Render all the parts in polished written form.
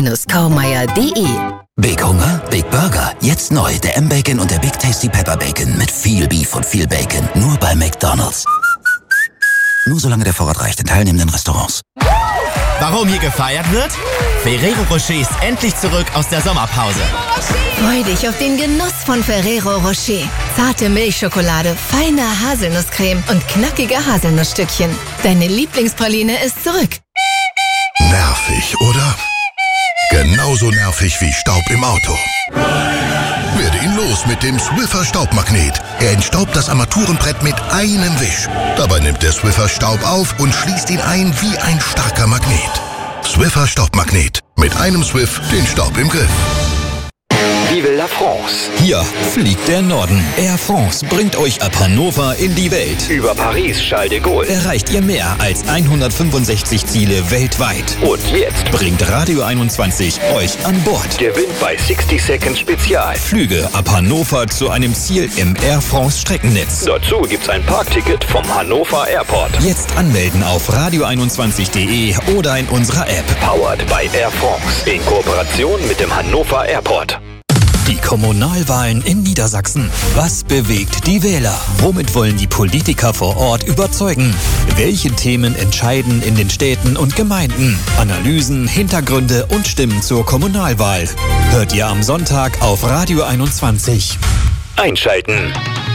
bake-kaumeier.de. Big Hunger, Big Burger. Jetzt neu der M-Bacon und der Big Tasty Pepper Bacon mit viel Beef und viel Bacon. Nur bei McDonald's. Nur solange der Vorrat reicht in teilnehmenden Restaurants. Warum hier gefeiert wird? Ferrero Rocher ist endlich zurück aus der Sommerpause. Freu dich auf den Genuss von Ferrero Rocher. Zarte Milchschokolade, feine Haselnusscreme und knackige Haselnussstückchen. Deine Lieblingspraline ist zurück. Nervig, oder? Genauso nervig wie Staub im Auto. Werde ihn los mit dem Swiffer Staubmagnet. Er entstaubt das Armaturenbrett mit einem Wisch. Dabei nimmt der Swiffer Staub auf und schließt ihn ein wie ein starker Magnet. Swiffer Staubmagnet. Mit einem Swiff den Staub im Griff. Vive la France. Hier fliegt der Norden. Air France bringt euch ab Hannover in die Welt. Über Paris, Charles de Gaulle. Erreicht ihr mehr als 165 Ziele weltweit. Und jetzt bringt Radio 21 euch an Bord. Gewinnt bei 60 Seconds Spezial. Flüge ab Hannover zu einem Ziel im Air France Streckennetz. Dazu gibt's ein Parkticket vom Hannover Airport. Jetzt anmelden auf radio21.de oder in unserer App. Powered by Air France. In Kooperation mit dem Hannover Airport. Die Kommunalwahlen in Niedersachsen. Was bewegt die Wähler? Womit wollen die Politiker vor Ort überzeugen? Welche Themen entscheiden in den Städten und Gemeinden? Analysen, Hintergründe und Stimmen zur Kommunalwahl. Hört ihr am Sonntag auf Radio 21. Einschalten.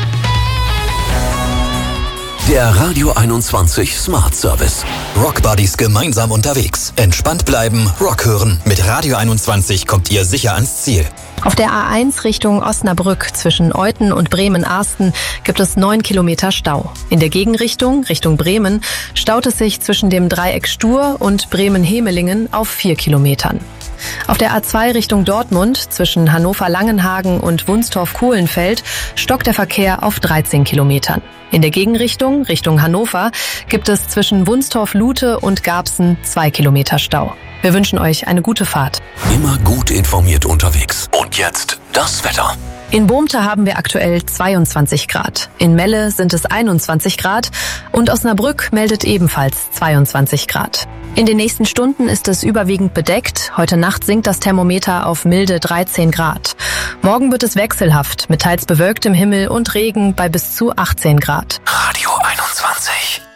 Der Radio 21 Smart Service. Rockbuddies gemeinsam unterwegs. Entspannt bleiben, Rock hören. Mit Radio 21 kommt ihr sicher ans Ziel. Auf der A1 Richtung Osnabrück zwischen Euthen und Bremen-Arsten gibt es 9 Kilometer Stau. In der Gegenrichtung, Richtung Bremen, staut es sich zwischen dem Dreieck Stur und Bremen-Hemelingen auf 4 Kilometern. Auf der A2 Richtung Dortmund zwischen Hannover-Langenhagen und Wunstorf-Kohlenfeld stockt der Verkehr auf 13 Kilometern. In der Gegenrichtung, Richtung Hannover, gibt es zwischen Wunstorf-Lute und Garbsen 2 Kilometer Stau. Wir wünschen euch eine gute Fahrt. Immer gut informiert unterwegs. Und jetzt das Wetter. In Bohmte haben wir aktuell 22 Grad. In Melle sind es 21 Grad und Osnabrück meldet ebenfalls 22 Grad. In den nächsten Stunden ist es überwiegend bedeckt. Heute Nacht sinkt das Thermometer auf milde 13 Grad. Morgen wird es wechselhaft mit teils bewölktem Himmel und Regen bei bis zu 18 Grad. Radio 21.